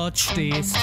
dort stehst.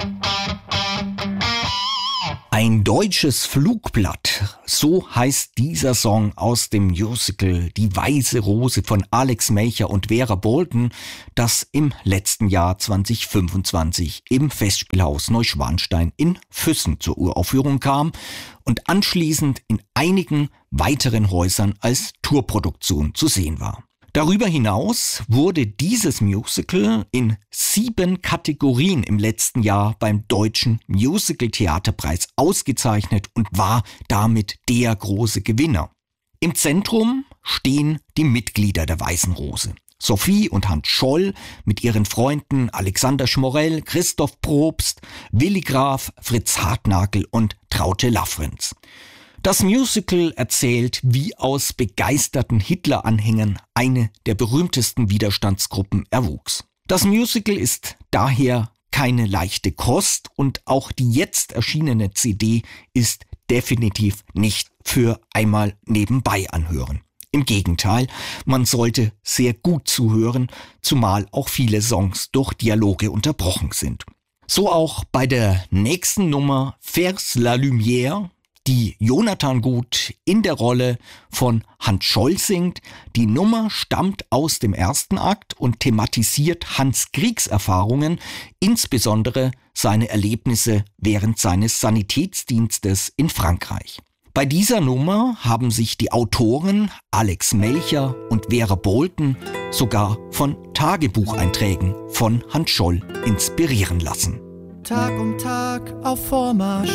Ein deutsches Flugblatt, so heißt dieser Song aus dem Musical Die Weiße Rose von Alex Melcher und Vera Bolten, das im letzten Jahr 2025 im Festspielhaus Neuschwanstein in Füssen zur Uraufführung kam und anschließend in einigen weiteren Häusern als Tourproduktion zu sehen war. Darüber hinaus wurde dieses Musical in 7 Kategorien im letzten Jahr beim Deutschen Musical-Theaterpreis ausgezeichnet und war damit der große Gewinner. Im Zentrum stehen die Mitglieder der Weißen Rose. Sophie und Hans Scholl mit ihren Freunden Alexander Schmorell, Christoph Probst, Willi Graf, Fritz Hartnagel und Traute Laffrenz. Das Musical erzählt, wie aus begeisterten Hitler-Anhängern eine der berühmtesten Widerstandsgruppen erwuchs. Das Musical ist daher keine leichte Kost und auch die jetzt erschienene CD ist definitiv nicht für einmal nebenbei anhören. Im Gegenteil, man sollte sehr gut zuhören, zumal auch viele Songs durch Dialoge unterbrochen sind. So auch bei der nächsten Nummer Vers la Lumière, die Jonathan Gut in der Rolle von Hans Scholl singt. Die Nummer stammt aus dem ersten Akt und thematisiert Hans' Kriegserfahrungen, insbesondere seine Erlebnisse während seines Sanitätsdienstes in Frankreich. Bei dieser Nummer haben sich die Autoren Alex Melcher und Vera Bolten sogar von Tagebucheinträgen von Hans Scholl inspirieren lassen. Tag um Tag auf Vormarsch,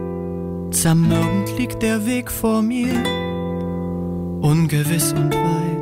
zermürbend liegt der Weg vor mir, ungewiss und weit.